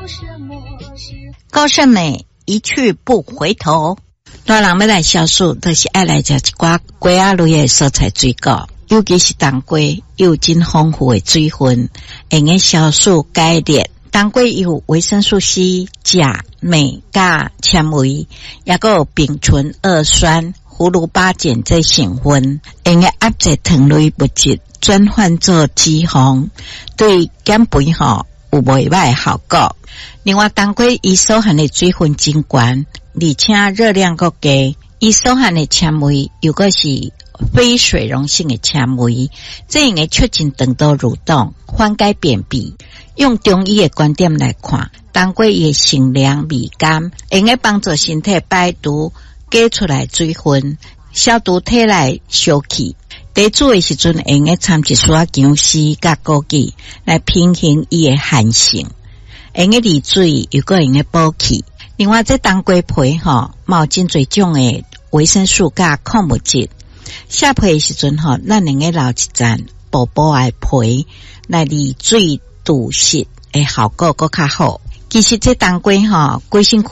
高胜美一去不回头。大人要来消暑，都是爱来吃一寡瓜仔类的蔬菜水果，尤其是当归，有真丰富的水分，会用消暑解热。当归有维生素 C、钾、镁、钾、纤维，也有丙醇二酸、葫芦巴碱这成分，会用压制糖类物质，转换做脂肪，对减肥有袂歹效果。另外，当归伊所含的水分真高，而且热量够低，伊所含的纤维又个是非水溶性的纤维，这样会促进肠道蠕动，缓解便秘。用中医的观点来看，当归也性凉味甘，会帮助身体排毒，解出来水分，消毒体内湿气。在煮的时阵，会掺一丝姜丝甲枸杞来平衡伊的寒性，会利水又个会补气。另外，这当归皮有真侪种的维生素甲矿物质。下皮的时阵咱会捞一层薄薄的皮来利水堵湿的效果更较好。其实这当归规身躯